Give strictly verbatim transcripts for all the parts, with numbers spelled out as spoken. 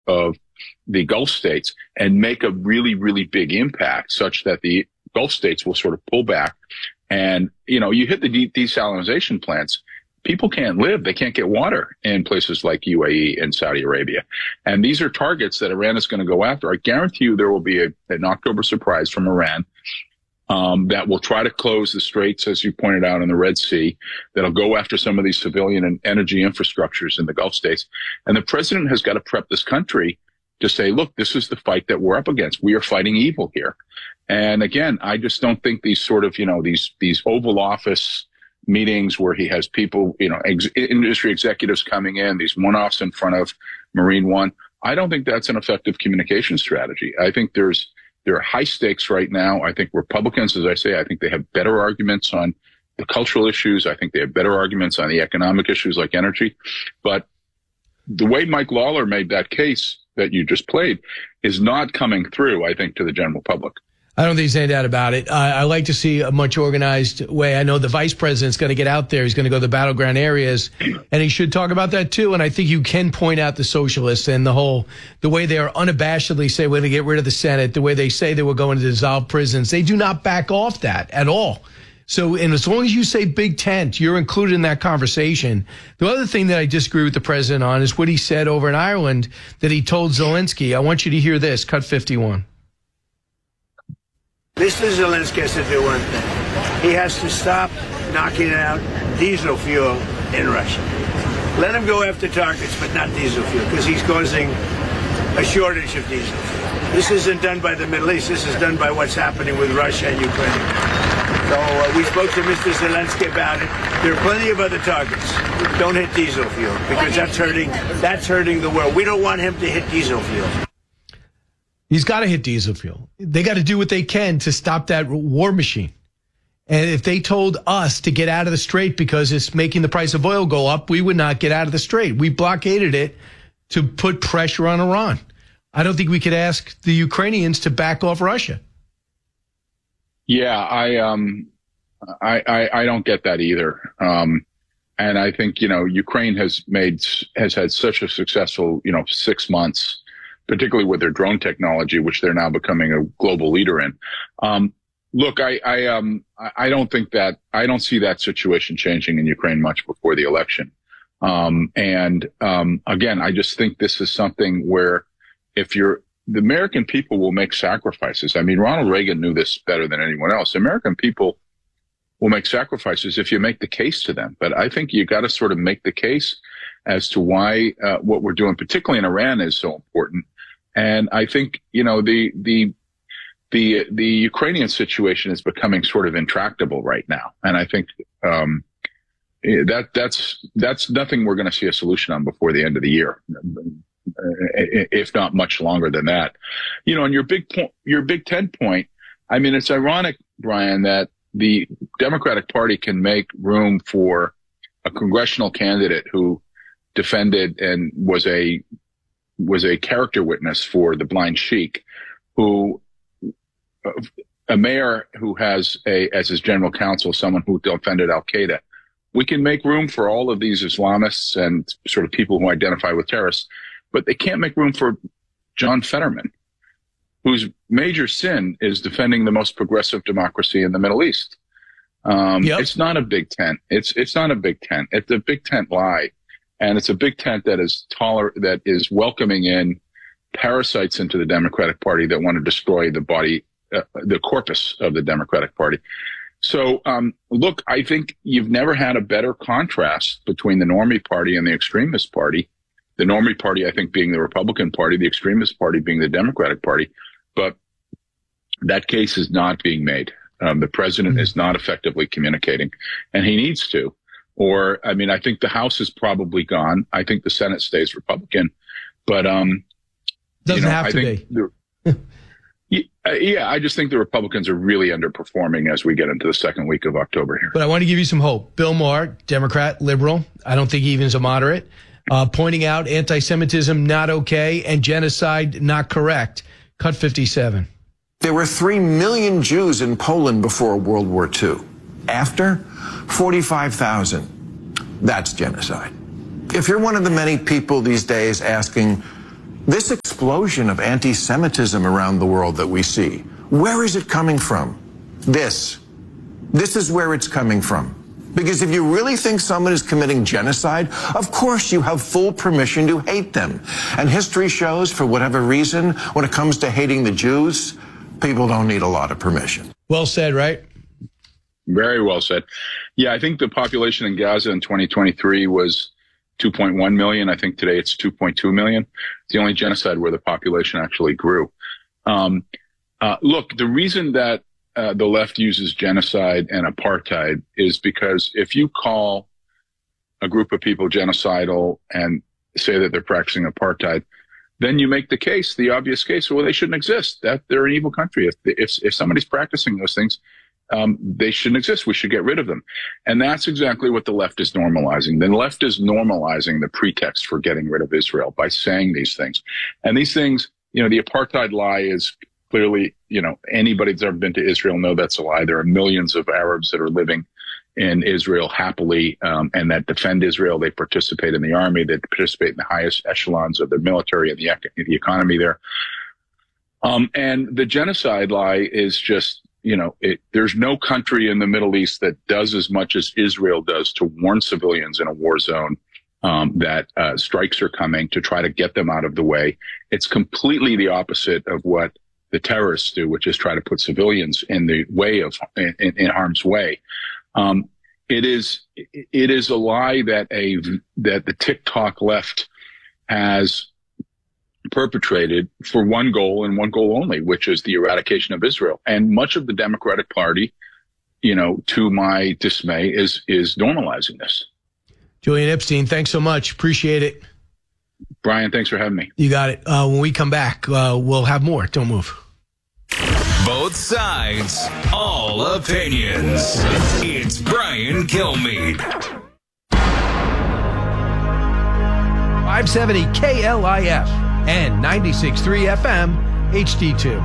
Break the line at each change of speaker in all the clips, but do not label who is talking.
of the Gulf states and make a really, really big impact such that the Gulf states will sort of pull back. And, you know, you hit the de- desalination plants, people can't live. They can't get water in places like U A E and Saudi Arabia. And these are targets that Iran is going to go after. I guarantee you there will be a, an October surprise from Iran um, that will try to close the straits, as you pointed out, in the Red Sea, that'll go after some of these civilian and energy infrastructures in the Gulf states. And the president has got to prep this country to say, look, this is the fight that we're up against. We are fighting evil here. And again, I just don't think these sort of, you know, these, these Oval Office meetings where he has people, you know, ex- industry executives coming in, these one-offs in front of Marine One. I don't think that's an effective communication strategy. I think there's, there are high stakes right now. I think Republicans, as I say, I think they have better arguments on the cultural issues. I think they have better arguments on the economic issues like energy. But the way Mike Lawler made that case that you just played is not coming through, I think, to the general public.
I don't think there's any doubt about it. I, I like to see a much organized way. I know the vice president's going to get out there. He's going to go to the battleground areas, and he should talk about that too. And I think you can point out the socialists and the whole, the way they are unabashedly say we're going to get rid of the Senate, the way they say they were going to dissolve prisons. They do not back off that at all. So, and as long as you say big tent, you're included in that conversation. The other thing that I disagree with the president on is what he said over in Ireland that he told Zelensky. I want you to hear this, cut fifty-one.
Mister Zelensky has to do one thing. He has to stop knocking out diesel fuel in Russia. Let him go after targets, but not diesel fuel, because he's causing a shortage of diesel fuel. This isn't done by the Middle East. This is done by what's happening with Russia and Ukraine. So uh, we spoke to Mister Zelensky about it. There are plenty of other targets. Don't hit diesel fuel, because that's hurting, that's hurting the world. We don't want him to hit diesel fuel.
He's got to hit diesel fuel. They got to do what they can to stop that war machine. And if they told us to get out of the strait because it's making the price of oil go up, we would not get out of the strait. We blockaded it to put pressure on Iran. I don't think we could ask the Ukrainians to back off Russia.
Yeah, I um, I, I I don't get that either. Um, and I think, you know, Ukraine has made has had such a successful, you know, six months. Particularly with their drone technology, which they're now becoming a global leader in. Um, look, I, I, um, I don't think that, I don't see that situation changing in Ukraine much before the election. Um, and, um, again, I just think this is something where if you're, the American people will make sacrifices. I mean, Ronald Reagan knew this better than anyone else. American people will make sacrifices if you make the case to them. But I think you got to sort of make the case as to why, uh, what we're doing, particularly in Iran, is so important. And I think, you know, the, the, the, the Ukrainian situation is becoming sort of intractable right now. And I think, um, that, that's, that's nothing we're going to see a solution on before the end of the year, if not much longer than that. You know, and your big point, your Big Ten point, I mean, it's ironic, Brian, that the Democratic Party can make room for a congressional candidate who defended and was a, was a character witness for the blind sheik, who, a mayor who has a, as his general counsel, someone who defended Al-Qaeda. We can make room for all of these Islamists and sort of people who identify with terrorists, but they can't make room for John Fetterman, whose major sin is defending the most progressive democracy in the Middle East. Um, yep. It's not a big tent. It's, it's not a big tent. It's a big tent lie. And it's a big tent that is toler- that is welcoming in parasites into the Democratic Party that want to destroy the body, uh, the corpus of the Democratic Party. So, um, look, I think you've never had a better contrast between the Normie Party and the Extremist Party. The Normie Party, I think, being the Republican Party, the Extremist Party being the Democratic Party. But that case is not being made. Um, the president mm-hmm. is not effectively communicating, and he needs to. Or, I mean, I think the House is probably gone. I think the Senate stays Republican, but, um,
doesn't
you know,
have
I
to
think
be.
the, yeah, I just think the Republicans are really underperforming as we get into the second week of October here.
But I want to give you some hope. Bill Maher, Democrat, liberal. I don't think he even is a moderate, uh, pointing out anti-Semitism not okay and genocide not correct. Cut fifty-seven.
There were three million Jews in Poland before World War Two. After, forty-five thousand. That's genocide. If you're one of the many people these days asking, This explosion of anti-Semitism around the world that we see, where is it coming from? This. This is where it's coming from. Because if you really think someone is committing genocide, of course you have full permission to hate them. And history shows, for whatever reason, when it comes to hating the Jews, people don't need a lot of permission.
Well said, right?
Very well said. Yeah, I think the population in Gaza in twenty twenty-three was two point one million. I think today it's two point two million. It's the only genocide where the population actually grew. Um, uh, look, the reason that uh, the left uses genocide and apartheid is because if you call a group of people genocidal and say that they're practicing apartheid, then you make the case, the obvious case, well, they shouldn't exist, that they're an evil country. If, if, if somebody's practicing those things, Um, they shouldn't exist. We should get rid of them. And that's exactly what the left is normalizing. The left is normalizing the pretext for getting rid of Israel by saying these things. And these things, you know, the apartheid lie is clearly, you know, anybody that's ever been to Israel know that's a lie. There are millions of Arabs that are living in Israel happily um, and that defend Israel. They participate in the army. They participate in the highest echelons of the military and the, the economy there. Um, and the genocide lie is just, you know, it, there's no country in the Middle East that does as much as Israel does to warn civilians in a war zone um, that uh, strikes are coming, to try to get them out of the way. It's completely the opposite of what the terrorists do, which is try to put civilians in the way of in, in harm's way. Um, it is it is a lie that a that the TikTok left has perpetrated for one goal and one goal only, which is the eradication of Israel. And much of the Democratic Party, you know, to my dismay, is is normalizing this.
Julian Epstein, thanks so much. Appreciate it.
Brian, thanks for having me.
You got it. Uh, when we come back, uh, we'll have more. Don't move.
Both sides, all opinions. It's Brian Kilmeade.
five seventy K L I F and ninety-six point three F M H D two.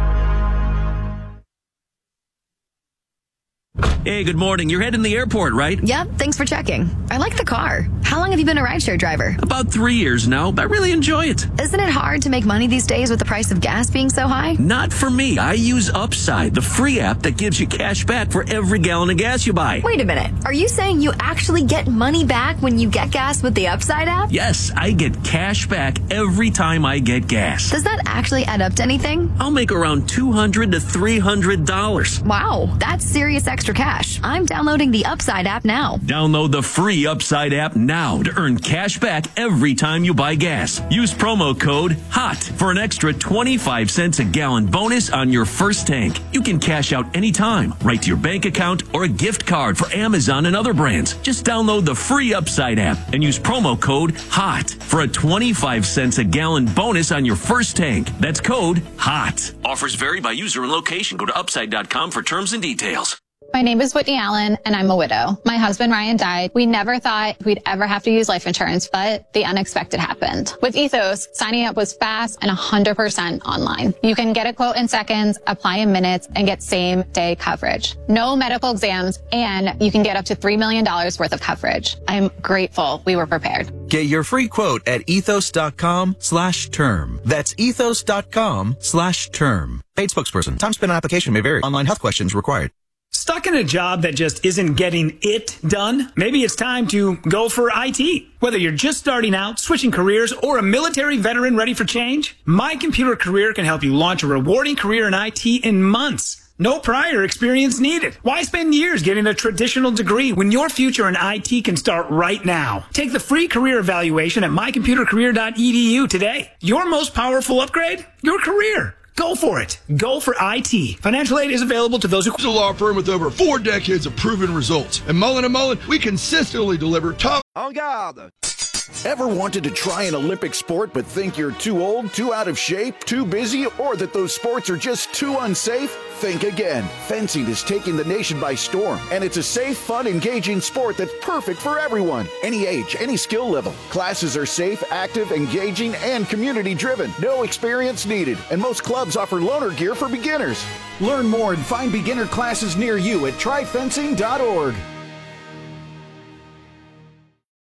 Hey, good morning. You're heading to the airport, right?
Yep, thanks for checking. I like the car. How long have you been a rideshare driver?
About three years now. I really enjoy it.
Isn't it hard to make money these days with the price of gas being so high?
Not for me. I use Upside, the free app that gives you cash back for every gallon of gas you buy.
Wait a minute. Are you saying you actually get money back when you get gas with the Upside app?
Yes, I get cash back every time I get gas.
Does that actually add up to anything?
I'll make around two hundred to three hundred dollars.
Wow, that's serious extra cash. I'm downloading the Upside app now.
Download the free Upside app now to earn cash back every time you buy gas. Use promo code HOT for an extra twenty-five cents a gallon bonus on your first tank. You can cash out anytime, right to your bank account or a gift card for Amazon and other brands. Just download the free Upside app and use promo code HOT for a twenty-five cents a gallon bonus on your first tank. That's code HOT. Offers vary by user and location. Go to upside dot com for terms and details.
My name is Whitney Allen, and I'm a widow. My husband, Ryan, died. We never thought we'd ever have to use life insurance, but the unexpected happened. With Ethos, signing up was fast and one hundred percent online. You can get a quote in seconds, apply in minutes, and get same-day coverage. No medical exams, and you can get up to three million dollars worth of coverage. I'm grateful we were prepared.
Get your free quote at ethos.com slash term. That's ethos.com slash term. Paid spokesperson. Time spent on application may vary. Online health questions required.
Stuck in a job that just isn't getting it done? Maybe it's time to go for I T. Whether you're just starting out, switching careers, or a military veteran ready for change, My Computer Career can help you launch a rewarding career in I T in months. No prior experience needed. Why spend years getting a traditional degree when your future in I T can start right now? Take the free career evaluation at my computer career dot e d u today. Your most powerful upgrade? Your career. Go for it. Go for I T. Financial aid is available to those who...
It's a law firm with over four decades of proven results. And Mullen and Mullen, we consistently deliver top...
En garde! Ever wanted to try an Olympic sport but think you're too old, too out of shape, too busy, or that those sports are just too unsafe? Think again. Fencing is taking the nation by storm, and it's a safe, fun, engaging sport that's perfect for everyone. Any age, any skill level. Classes are safe, active, engaging, and community-driven. No experience needed, and most clubs offer loaner gear for beginners. Learn more and find beginner classes near you at try fencing dot org.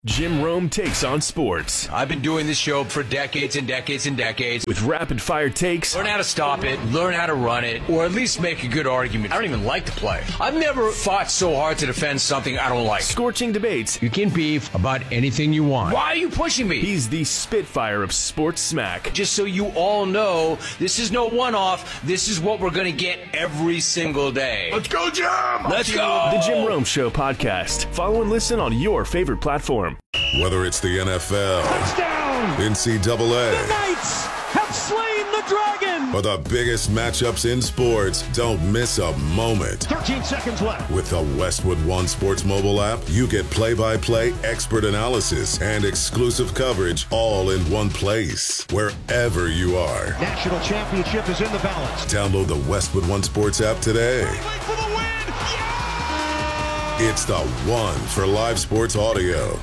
Jim Rome takes on sports.
I've been doing this show for decades and decades and decades.
With rapid-fire takes.
Learn how to stop it, learn how to run it, or at least make a good argument. I don't even like to play. I've never fought so hard to defend something I don't like.
Scorching debates.
You can beef about anything you want. Why are you pushing me?
He's the Spitfire of sports smack.
Just so you all know, this is no one-off. This is what we're going to get every single day.
Let's go, Jim!
Let's go!
The Jim Rome Show podcast. Follow and listen on your favorite platform.
Whether it's the N F L,
touchdown,
N C double A,
the Knights have slain the dragon,
or the biggest matchups in sports, don't miss a moment.
thirteen seconds left.
With the Westwood One Sports mobile app, you get play-by-play expert analysis and exclusive coverage all in one place, wherever you are.
National championship is in the balance.
Download the Westwood One Sports app today.
For the win. Yeah!
It's the one for live sports audio.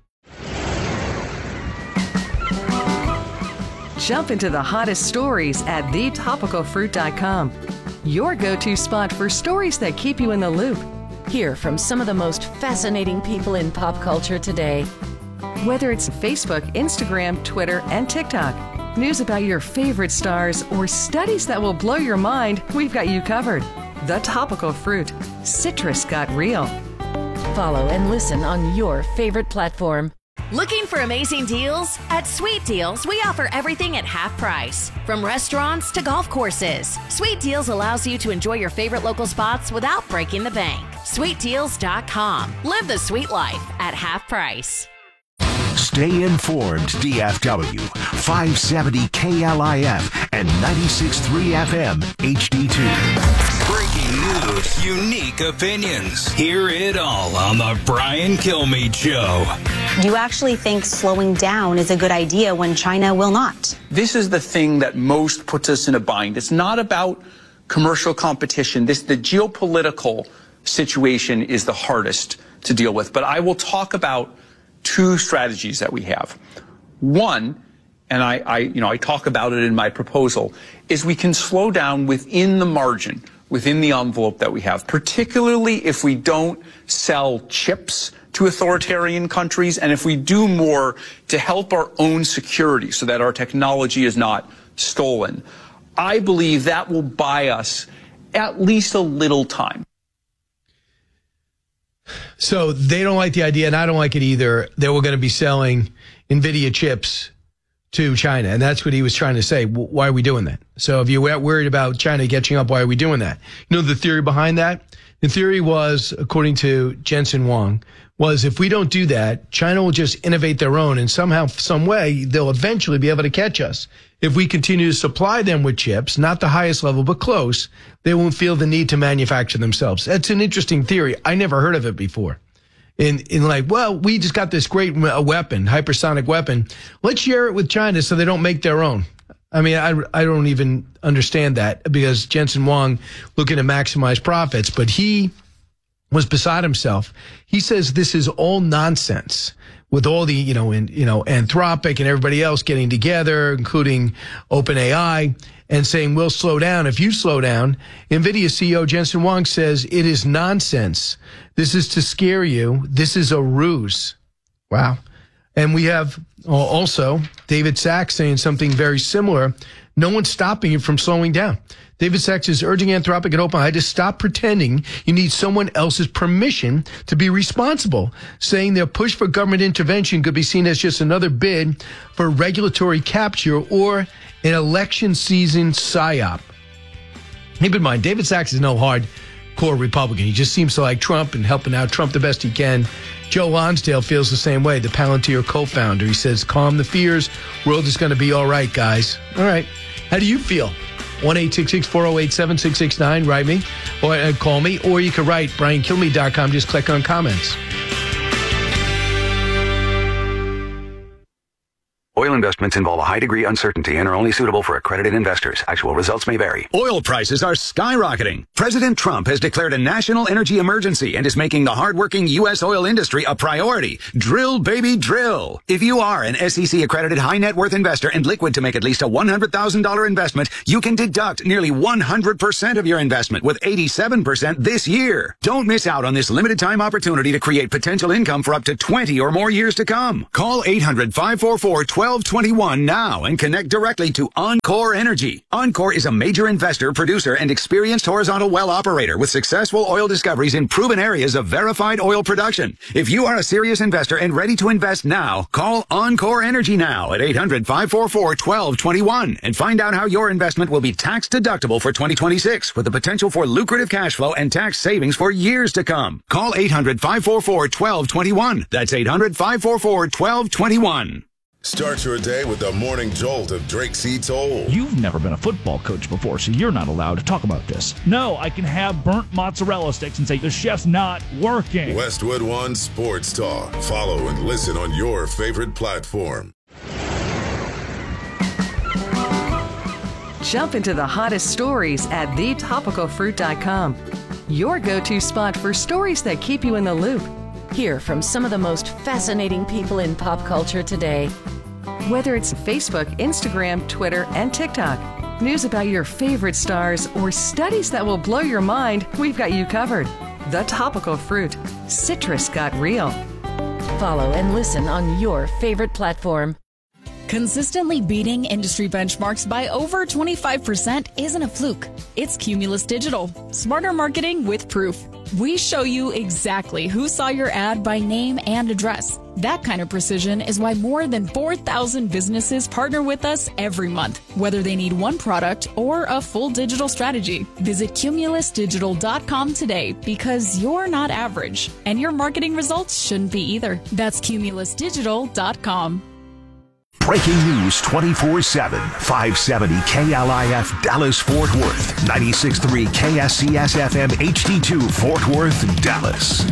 Jump into the hottest stories at the topical fruit dot com. Your go-to spot for stories that keep you in the loop.
Hear from some of the most fascinating people in pop culture today.
Whether it's Facebook, Instagram, Twitter, and TikTok, news about your favorite stars, or studies that will blow your mind, we've got you covered. The Topical Fruit. Citrus got real.
Follow and listen on your favorite platform.
Looking for amazing deals? At Sweet Deals, we offer everything at half price. From restaurants to golf courses, Sweet Deals allows you to enjoy your favorite local spots without breaking the bank. sweet deals dot com. Live the sweet life at half price.
Stay informed, D F W. five seventy K L I F and ninety-six point three F M H D two.
Breaking news, unique opinions. Hear it all on the Brian Kilmeade Show.
Do you actually think slowing down is a good idea when China will not?
This is the thing that most puts us in a bind. It's not about commercial competition. This, the geopolitical situation is the hardest to deal with. But I will talk about two strategies that we have. One, and I, I, you know, I talk about it in my proposal, is we can slow down within the margin, within the envelope that we have, particularly if we don't sell chips to authoritarian countries and if we do more to help our own security so that our technology is not stolen. I believe that will buy us at least a little time.
So they don't like the idea, and I don't like it either, that we're going to be selling NVIDIA chips to China. And that's what he was trying to say. Why are we doing that? So if you're worried about China catching up, why are we doing that? You know the theory behind that? The theory was, according to Jensen Huang, was if we don't do that, China will just innovate their own, and somehow, some way, they'll eventually be able to catch us. If we continue to supply them with chips, not the highest level, but close, they won't feel the need to manufacture themselves. That's an interesting theory. I never heard of it before. In, in like, well, we just got this great weapon, hypersonic weapon. Let's share it with China so they don't make their own. I mean, I, I don't even understand that because Jensen Huang looking to maximize profits, but he was beside himself. He says this is all nonsense with all the, you know, in, you know, Anthropic and everybody else getting together, including OpenAI, and saying we'll slow down. If you slow down, NVIDIA C E O Jensen Huang says it is nonsense. This is to scare you. This is a ruse. Wow. And we have also David Sachs saying something very similar. No one's stopping you from slowing down. David Sachs is urging Anthropic and OpenAI to stop pretending you need someone else's permission to be responsible, saying their push for government intervention could be seen as just another bid for regulatory capture or an election season psyop. Keep in mind, David Sachs is no hardcore Republican. He just seems to like Trump and helping out Trump the best he can. Joe Lonsdale feels the same way, the Palantir co-founder. He says, calm the fears. World is going to be all right, guys. All right. How do you feel? one eight six six, four oh eight, seven six six nine. Write me or uh, call me, or you can write brian kilmeade dot com. Just click on comments.
Oil investment.
investments involve a high degree of uncertainty and are only suitable for accredited investors. Actual results may vary.
Oil prices are skyrocketing. President Trump has declared a national energy emergency and is making the hardworking U S oil industry a priority. Drill, baby, drill. If you are an S E C accredited high net worth investor and liquid to make at least a one hundred thousand dollars investment, you can deduct nearly one hundred percent of your investment with eighty-seven percent this year. Don't miss out on this limited time opportunity to create potential income for up to twenty or more years to come. Call eight hundred, five four four, one two two one now and connect directly to Encore Energy. Encore is a major investor, producer, and experienced horizontal well operator with successful oil discoveries in proven areas of verified oil production. If you are a serious investor and ready to invest now, call Encore Energy now at eight hundred, five four four, one two two one and find out how your investment will be tax deductible for twenty twenty-six with the potential for lucrative cash flow and tax savings for years to come. Call eight hundred, five four four, one two two one. That's eight hundred, five four four, one two two one.
Start your day with the morning jolt of Drake Seats Old.
You've never been a football coach before, so you're not allowed to talk about this. No, I can have burnt mozzarella sticks and say the chef's not working.
Westwood One Sports Talk. Follow and listen on your favorite platform.
Jump into the hottest stories at the topical fruit dot com. Your go-to spot for stories that keep you in the loop.
Hear from some of the most fascinating people in pop culture today.
Whether it's Facebook, Instagram, Twitter, and TikTok, news about your favorite stars, or studies that will blow your mind, we've got you covered. The Topical Fruit. Citrus got real.
Follow and listen on your favorite platform.
Consistently beating industry benchmarks by over twenty-five percent isn't a fluke. It's Cumulus Digital. Smarter marketing with proof. We show you exactly who saw your ad by name and address. That kind of precision is why more than four thousand businesses partner with us every month, whether they need one product or a full digital strategy. Visit cumulus digital dot com today because you're not average, and your marketing results shouldn't be either. That's cumulus digital dot com.
Breaking news twenty-four seven, five seventy K L I F Dallas Fort Worth, ninety-six point three K S C S F M H D two Fort Worth, Dallas.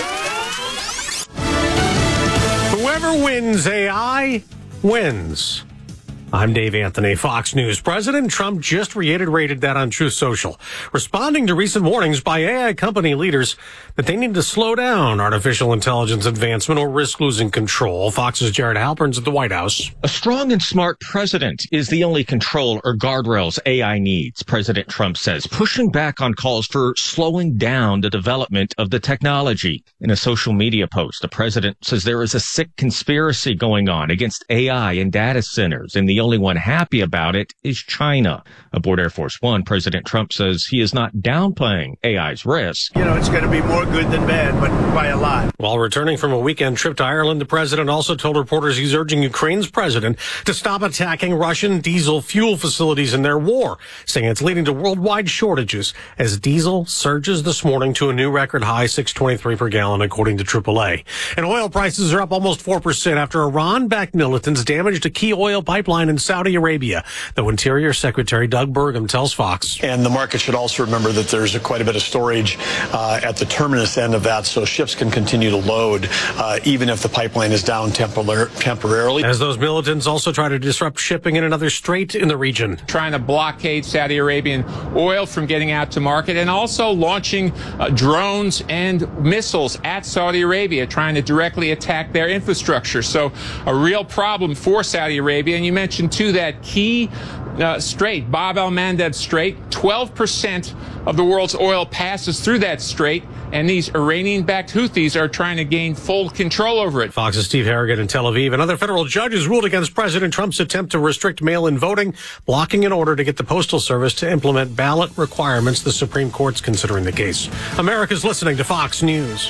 Whoever wins A I wins. I'm Dave Anthony, Fox News. President Trump just reiterated that on Truth Social, responding to recent warnings by A I company leaders that they need to slow down artificial intelligence advancement or risk losing control. Fox's Jared Halpern's at the White House.
A strong and smart president is the only control or guardrails A I needs, President Trump says, pushing back on calls for slowing down the development of the technology. In a social media post, the president says there is a sick conspiracy going on against A I and data centers, and the The only one happy about it is China. Aboard Air Force One, President Trump says he is not downplaying A I's risk.
You know, it's going to be more good than bad, but by a lot.
While returning from a weekend trip to Ireland, the president also told reporters he's urging Ukraine's president to stop attacking Russian diesel fuel facilities in their war, saying it's leading to worldwide shortages as diesel surges this morning to a new record high, six twenty-three per gallon, according to triple A. And oil prices are up almost four percent after Iran-backed militants damaged a key oil pipeline in Saudi Arabia, though Interior Secretary Doug Burgum tells Fox.
And the market should also remember that there's a, quite a bit of storage uh, at the terminus end of that, so ships can continue to load uh, even if the pipeline is down tempor- temporarily.
As those militants also try to disrupt shipping in another strait in the region.
Trying to blockade Saudi Arabian oil from getting out to market, and also launching uh, drones and missiles at Saudi Arabia, trying to directly attack their infrastructure. So a real problem for Saudi Arabia. And you mentioned to that key uh, strait, Bab el-Mandeb Strait. twelve percent of the world's oil passes through that strait, and these Iranian-backed Houthis are trying to gain full control over it.
Fox's Steve Harrigan in Tel Aviv. Another federal judge has ruled against President Trump's attempt to restrict mail-in voting, blocking an order to get the Postal Service to implement ballot requirements. The Supreme Court's considering the case. America's listening to Fox News.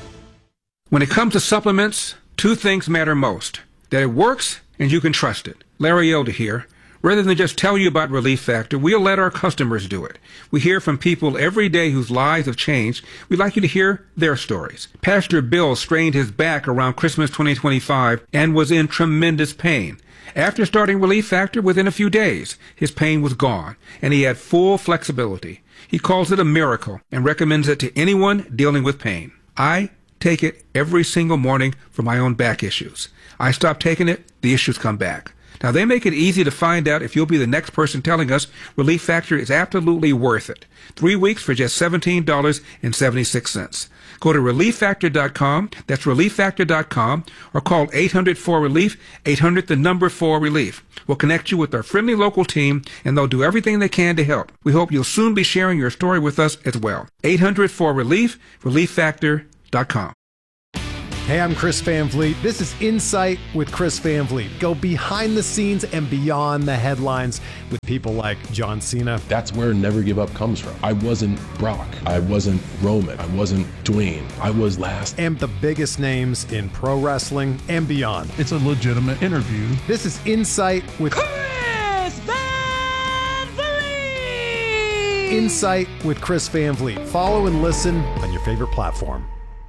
When it comes to supplements, two things matter most: that it works and you can trust it. Larry Elder here. Rather than just tell you about Relief Factor, we'll let our customers do it. We hear from people every day whose lives have changed. We'd like you to hear their stories. Pastor Bill strained his back around Christmas twenty twenty-five and was in tremendous pain. After starting Relief Factor, within a few days, his pain was gone, and he had full flexibility. He calls it a miracle and recommends it to anyone dealing with pain. I take it every single morning for my own back issues. I stop taking it, the issues come back. Now, they make it easy to find out if you'll be the next person telling us Relief Factor is absolutely worth it. Three weeks for just seventeen dollars and seventy-six cents. Go to relief factor dot com, that's relief factor dot com, or call eight hundred four relief, eight hundred the number four relief. We'll connect you with our friendly local team, and they'll do everything they can to help. We hope you'll soon be sharing your story with us as well. eight hundred four relief, relief factor dot com.
Hey, I'm Chris Van Vliet. This is Insight with Chris Van Vliet. Go behind the scenes and beyond the headlines with people like John Cena.
That's where Never Give Up comes from. I wasn't Brock. I wasn't Roman. I wasn't Dwayne. I was last.
And the biggest names in pro wrestling and beyond.
It's a legitimate interview.
This is Insight with
Chris Van Vliet.
Insight with Chris Van Vliet. Follow and listen on your favorite platform.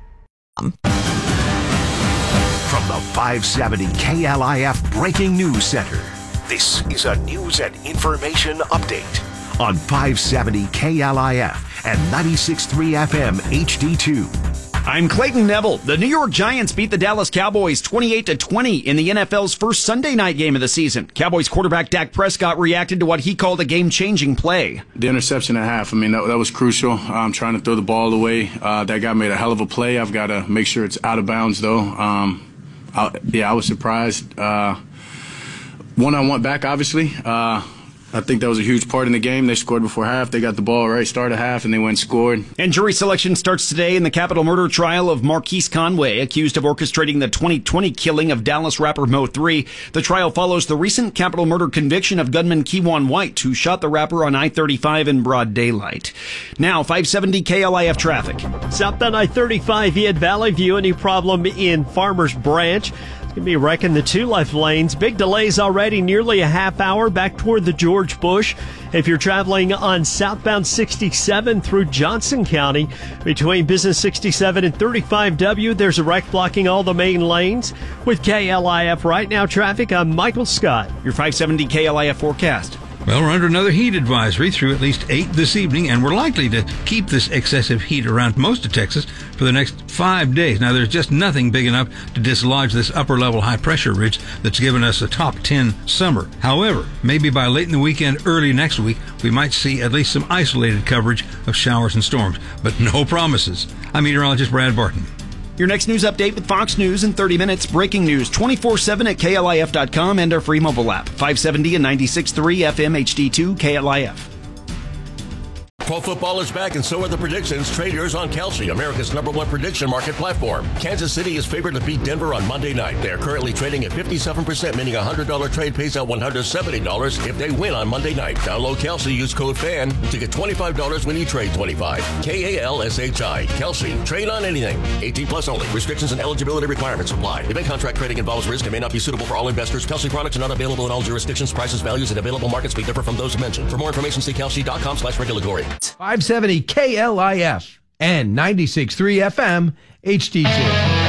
From the five seventy K L I F Breaking News Center, this is a news and information update on five seventy K L I F and ninety-six point three F M H D two.
I'm Clayton Neville. The New York Giants beat the Dallas Cowboys twenty-eight to twenty in the N F L's first Sunday night game of the season. Cowboys quarterback Dak Prescott reacted to what he called a game-changing play.
The interception at half, I mean, that, that was crucial. I'm trying to throw the ball away. Uh, that guy made a hell of a play. I've got to make sure it's out of bounds, though. Um, I, yeah, I was surprised. Uh, one on one back, obviously. Uh, I think that was a huge part in the game. They scored before half. They got the ball right, started half, and they went and scored.
And jury selection starts today in the capital murder trial of Marquise Conway, accused of orchestrating the twenty twenty killing of Dallas rapper Mo three. The trial follows the recent capital murder conviction of gunman Keywan White, who shot the rapper on I thirty-five in broad daylight. Now, five seventy K L I F traffic.
Southbound I thirty-five via Valley View. Any problem in Farmers Branch? It's going to be wrecking the two left lanes. Big delays already, nearly a half hour back toward the George Bush. If you're traveling on southbound sixty-seven through Johnson County, between Business sixty-seven and thirty-five W, there's a wreck blocking all the main lanes. With K L I F Right Now Traffic, I'm Michael Scott.
Your five seventy K L I F forecast.
Well, we're under another heat advisory through at least eight this evening, and we're likely to keep this excessive heat around most of Texas for the next five days. Now, there's just nothing big enough to dislodge this upper-level high-pressure ridge that's given us a top ten summer. However, maybe by late in the weekend, early next week, we might see at least some isolated coverage of showers and storms, but no promises. I'm meteorologist Brad Barton.
Your next news update with Fox News in thirty minutes. Breaking news twenty-four seven at K L I F dot com and our free mobile app. five seventy and ninety-six point three F M H D two K L I F.
Pro football is back, and so are the predictions. Trade yours on Kelsey, America's number one prediction market platform. Kansas City is favored to beat Denver on Monday night. They are currently trading at fifty-seven percent, meaning a one hundred dollars trade pays out one hundred seventy dollars if they win on Monday night. Download Kelsey, use code FAN to get twenty-five dollars when you trade twenty-five dollars. K A L S H I. Kelsey. Trade on anything. eighteen plus only. Restrictions and eligibility requirements apply. Event contract trading involves risk and may not be suitable for all investors. Kelsey products are not available in all jurisdictions. Prices, values, and available markets may differ from those mentioned. For more information, see kelsey dot com slash regulatory.
five seventy K L I F and ninety-six point three F M H D two.